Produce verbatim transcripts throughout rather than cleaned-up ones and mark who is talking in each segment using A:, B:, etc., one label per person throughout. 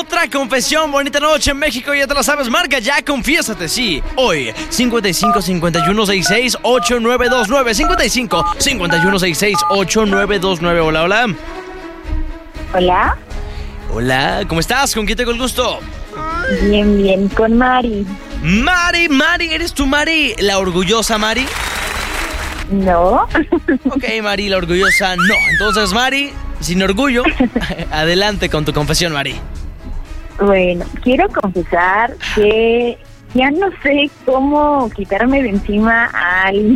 A: otra confesión. Bonita noche en México, ya te la sabes. Marca ya, confiésate, sí. Hoy, cincuenta y cinco, cincuenta y uno, sesenta y seis, ochenta y nueve veintinueve. cincuenta y cinco, cincuenta y uno, sesenta y seis, ochenta y nueve veintinueve. Hola, hola.
B: Hola.
A: Hola, ¿cómo estás? ¿Con quién tengo el gusto?
B: Bien, bien, con Mari.
A: Mari, Mari, ¿eres tú, Mari? ¿La orgullosa Mari?
B: No.
A: Ok, Mari, la orgullosa no. Entonces, Mari, sin orgullo, adelante con tu confesión, Mari.
B: Bueno, quiero confesar que ya no sé cómo quitarme de encima a alguien.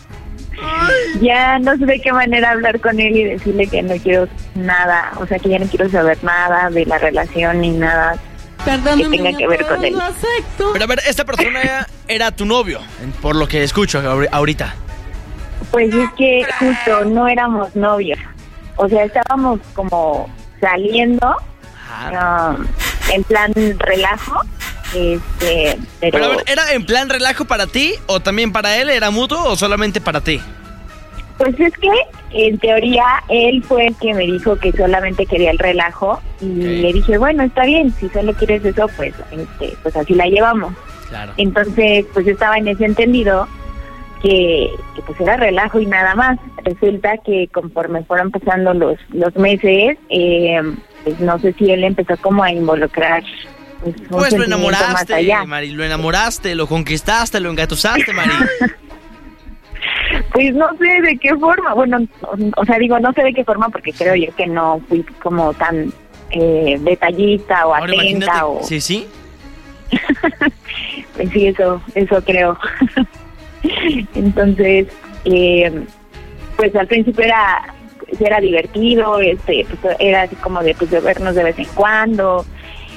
B: Ya no sé de qué manera hablar con él y decirle que no quiero nada, o sea, que ya no quiero saber nada de la relación ni nada Perdón, que tenga que ver con él.
A: Pero a ver, esta persona era, era tu novio, por lo que escucho ahorita.
B: Pues es que justo no éramos novios, o sea, estábamos como saliendo uh, en plan relajo. Este, pero...
A: pero a ver, ¿era en plan relajo para ti o también para él? ¿Era mutuo o solamente para ti?
B: Pues es que en teoría él fue el que me dijo que solamente quería el relajo y okay. Le dije, bueno, está bien, si solo quieres eso, pues este, pues así la llevamos. Claro. Entonces, pues estaba en ese entendido que, que pues era relajo y nada más. Resulta que conforme fueron pasando los los meses, eh, pues no sé si él empezó como a involucrar. Pues,
A: pues lo enamoraste, Mari, lo enamoraste, lo conquistaste, lo engatusaste, Mari.
B: Pues no sé de qué forma, bueno, o, o sea, digo, no sé de qué forma porque creo yo que no fui como tan eh, detallista o ahora atenta o...
A: Sí, sí.
B: Pues sí, eso, eso creo. Entonces, eh, pues al principio era, era divertido, este, pues era así como de, pues, de vernos de vez en cuando.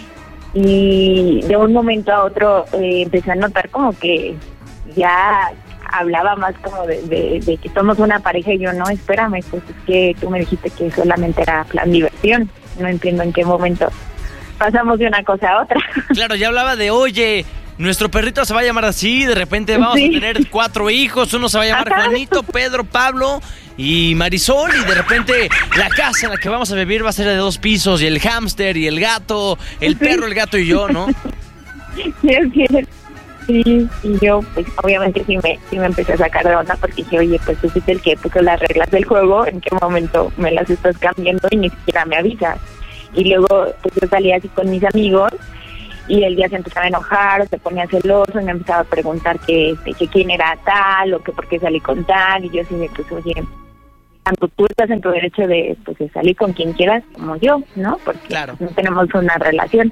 B: Y de un momento a otro eh, empecé a notar como que ya hablaba más como de, de, de que somos una pareja y yo, no, espérame, pues es que tú me dijiste que solamente era plan diversión. No entiendo en qué momento pasamos de una cosa a otra.
A: Claro, ya hablaba de, oye, nuestro perrito se va a llamar así, de repente vamos sí. a tener cuatro hijos, uno se va a llamar Ajá. Juanito, Pedro, Pablo y Marisol, y de repente la casa en la que vamos a vivir va a ser de dos pisos, y el hámster, y el gato, el sí. perro, el gato y yo, ¿no?
B: Sí, sí, sí, y yo, pues, obviamente sí me, sí me empecé a sacar de onda, porque dije, oye, pues tú fuiste el que puso las reglas del juego, ¿en qué momento me las estás cambiando y ni siquiera me avisas? Y luego, pues yo salía así con mis amigos, y él ya se empezaba a enojar, o se ponía celoso, y me empezaba a preguntar que, este, que quién era tal, o que por qué salí con tal, y yo sí me puse, oye, tanto tú estás en tu derecho de, pues, de salir con quien quieras, como yo, ¿no? Porque
A: claro.
B: no tenemos una relación.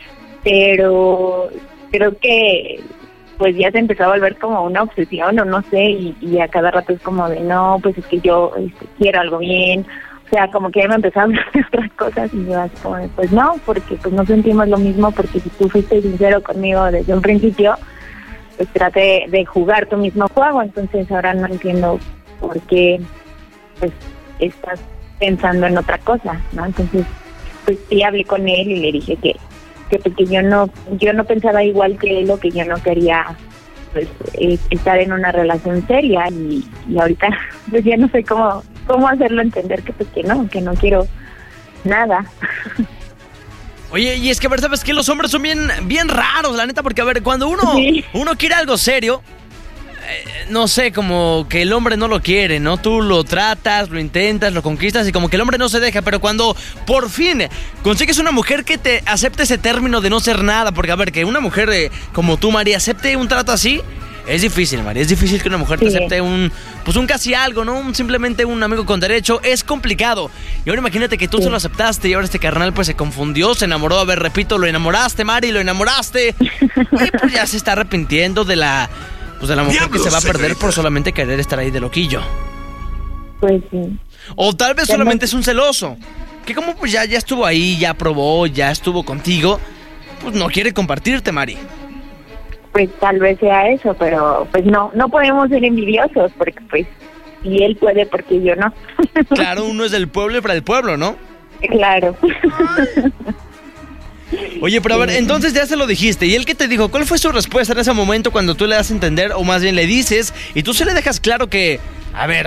B: Pero creo que, pues, ya se empezó a volver como una obsesión, o no sé, y, y a cada rato es como de, no, pues es que yo este, quiero algo bien. O sea, como que ya me empezaron a hacer otras cosas y yo así como, pues no, porque pues no sentimos lo mismo, porque si tú fuiste sincero conmigo desde un principio, pues trate de jugar tu mismo juego, entonces ahora no entiendo por qué pues estás pensando en otra cosa, ¿no? Entonces, pues sí hablé con él y le dije que que porque yo no yo no pensaba igual que él, o que yo no quería pues eh, estar en una relación seria, y, y ahorita pues ya no sé cómo cómo hacerlo entender que pues que no, que no quiero nada.
A: Oye, y es que a ver, ¿sabes qué? Los hombres son bien, bien raros, la neta, porque a ver, cuando uno, sí. uno quiere algo serio, eh, no sé, como que el hombre no lo quiere, ¿no? Tú lo tratas, lo intentas, lo conquistas y como que el hombre no se deja, pero cuando por fin consigues una mujer que te acepte ese término de no ser nada, porque a ver, que una mujer eh, como tú, María, acepte un trato así, es difícil, María, es difícil que una mujer te sí. acepte un, pues un casi algo, ¿no? Un, simplemente un amigo con derecho, es complicado. Y ahora imagínate que tú sí. se lo aceptaste y ahora este carnal pues se confundió, se enamoró, a ver, repito, lo enamoraste, Mari, lo enamoraste. Y pues ya se está arrepintiendo de la, pues de la mujer que se va a perder por solamente querer estar ahí de loquillo.
B: Pues sí.
A: O tal vez solamente es un celoso, que como pues ya, ya estuvo ahí, ya probó, ya estuvo contigo, pues no quiere compartirte, Mari.
B: Pues tal vez sea eso, pero pues no, no podemos ser envidiosos, porque pues si él puede, porque yo no.
A: Claro, uno es del pueblo y para el pueblo, ¿no?
B: Claro.
A: Oye, pero a ver, entonces ya se lo dijiste, ¿y él qué te dijo? ¿Cuál fue su respuesta en ese momento cuando tú le das a entender, o más bien le dices, y tú se le dejas claro que, a ver,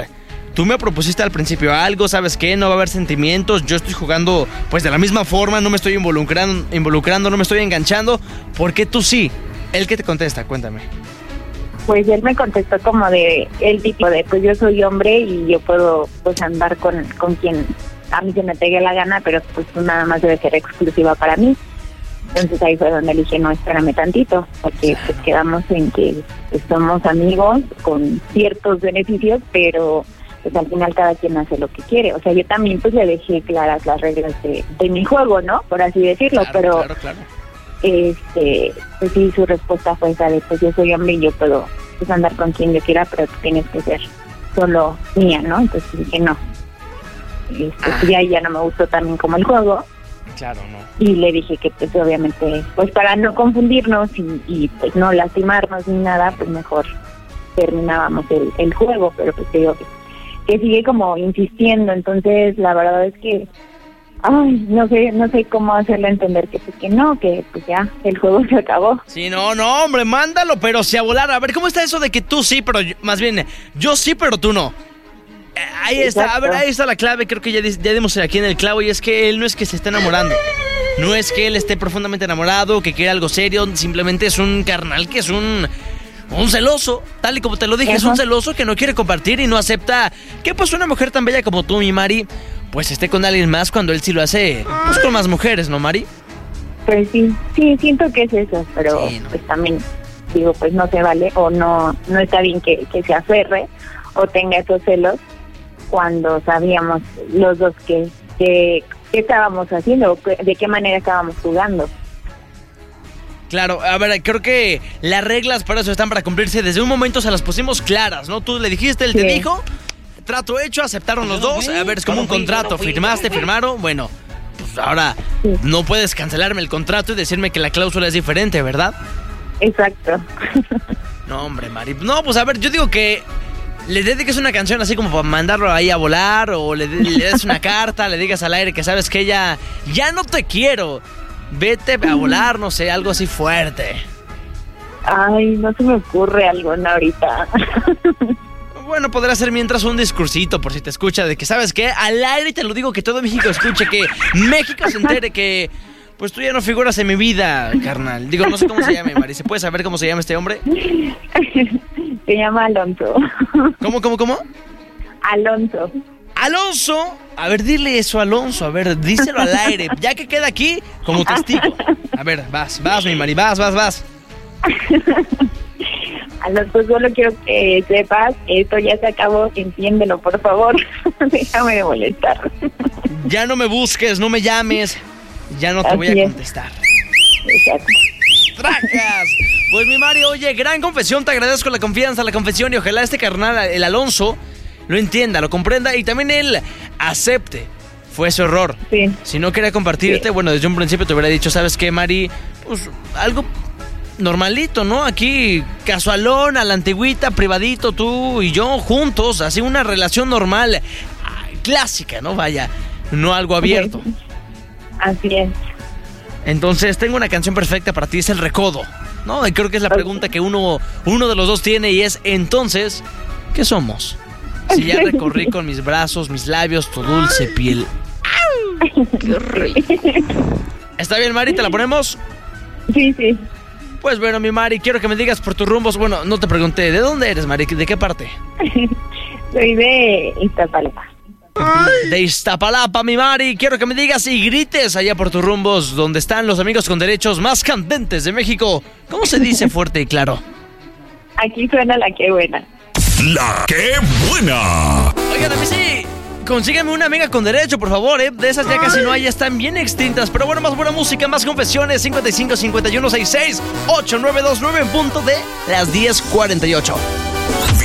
A: tú me propusiste al principio algo, ¿sabes qué? No va a haber sentimientos, yo estoy jugando pues de la misma forma, no me estoy involucrando, involucrando, no me estoy enganchando. ¿Por qué tú sí? ¿Él qué te contesta? Cuéntame.
B: Pues él me contestó como de, el tipo de, pues yo soy hombre y yo puedo pues andar con, con quien a mí se me pegue la gana, pero pues nada más debe ser exclusiva para mí. Entonces ahí fue donde le dije, no, espérame tantito, porque pues quedamos en que pues, somos amigos con ciertos beneficios, pero pues al final cada quien hace lo que quiere. O sea, yo también pues le dejé claras las reglas de, de mi juego, ¿no? Por así decirlo,
A: Claro,
B: pero
A: claro, claro.
B: este pues sí, su respuesta fue esa de, pues yo soy hombre y yo puedo pues andar con quien yo quiera, pero tú tienes que ser solo mía, ¿no? Entonces dije, no. Este,
A: Ah.
B: pues, ya, ya no me gustó también como el juego.
A: Claro, no.
B: Y le dije que pues obviamente, pues para no confundirnos y, y pues no lastimarnos ni nada, pues mejor terminábamos el, el juego, pero pues te digo que, que sigue como insistiendo, entonces la verdad es que, ay, no sé, no sé cómo hacerle entender que pues que no, que pues ya, el juego se acabó.
A: Sí, no, no, hombre, mándalo, pero si a volar. A ver, ¿cómo está eso de que tú sí, pero yo- más bien, yo sí, pero tú no? Eh, Ahí está, a
B: Exacto.
A: ver, ahí está la clave, creo que ya, dis- ya dimos aquí en el clavo, y es que él no es que se esté enamorando, no es que él esté profundamente enamorado, que quiera algo serio, simplemente es un carnal que es un, un celoso, tal y como te lo dije, es un
B: Ajá.
A: celoso que no quiere compartir y no acepta que pues una mujer tan bella como tú, mi Mari, pues esté con alguien más cuando él sí lo hace, pues con más mujeres, ¿no, Mari?
B: Pues sí, sí, siento que es eso, pero
A: Sí, no.
B: pues también digo, pues no se vale o no, no está bien que, que se aferre o tenga esos celos cuando sabíamos los dos que, que, que estábamos haciendo, o que- de qué manera estábamos jugando.
A: Claro, a ver, creo que las reglas para eso están para cumplirse. Desde un momento se las pusimos claras, ¿no? Tú le dijiste, él te
B: Sí.
A: dijo, trato hecho, aceptaron los dos. A ver, es como un contrato, firmaste, firmaron. Bueno, pues ahora
B: Sí.
A: no puedes cancelarme el contrato y decirme que la cláusula es diferente, ¿verdad?
B: Exacto.
A: No, hombre, Mari. No, pues a ver, yo digo que le dediques una canción así como para mandarlo ahí a volar, o le, de- le des una carta, le digas al aire que sabes que ella ya no te quiero. Vete a volar, no sé, algo así fuerte.
B: Ay, no se me ocurre algo ¿no? ahorita.
A: Bueno, podrá ser mientras un discursito por si te escucha de que, ¿sabes qué? Al aire te lo digo, que todo México escuche, que México se entere que pues tú ya no figuras en mi vida, carnal. Digo, no sé cómo se llama, Mari. ¿Se puede saber cómo se llama este hombre?
B: Se llama Alonso.
A: ¿Cómo, cómo, cómo?
B: Alonso.
A: Alonso, a ver, dile eso a Alonso, a ver, díselo al aire, ya que queda aquí como testigo. A ver, vas, vas, mi Mari, vas, vas, vas.
B: Alonso, solo quiero que sepas que esto ya se acabó, entiéndelo, por favor. Déjame de molestar.
A: Ya no me busques, no me llames, ya no te voy
B: Así
A: a
B: es.
A: contestar.
B: Exacto.
A: ¡Tracas! Pues mi Mari, oye, gran confesión, te agradezco la confianza, la confesión, y ojalá este carnal, el Alonso, lo entienda, lo comprenda y también él acepte. Fue ese error.
B: Sí.
A: Si no quería compartirte,
B: Sí.
A: bueno, desde un principio te hubiera dicho, ¿sabes qué, Mari? Pues algo normalito, ¿no? Aquí, casualón, a la antigüita, privadito, tú y yo juntos, así una relación normal, ah, clásica, ¿no? Vaya, no algo abierto.
B: Así es.
A: Entonces, tengo una canción perfecta para ti, es El Recodo, ¿no? Y creo que es la pregunta que uno, uno de los dos tiene y es, entonces, ¿qué somos? Si ya recorrí con mis brazos, mis labios, tu dulce piel. ¡Au! ¡Qué rico! ¿Está bien, Mari? ¿Te la ponemos?
B: Sí, sí.
A: Pues bueno, mi Mari, quiero que me digas por tus rumbos. Bueno, no te pregunté, ¿de dónde eres, Mari? ¿De qué parte?
B: Soy de Iztapalapa.
A: De Iztapalapa, mi Mari. Quiero que me digas y grites allá por tus rumbos, donde están los amigos con derechos más candentes de México. ¿Cómo se dice fuerte y claro?
B: Aquí suena la que buena.
C: La que buena.
A: Oigan, a mí sí. Consígueme una amiga con derecho, por favor, ¿eh? De esas ya casi no hay, ya están bien extintas. Pero bueno, más buena música, más confesiones. cincuenta y cinco, cincuenta y uno, sesenta y seis, ocho nueve dos nueve en punto de las diez cuarenta y ocho.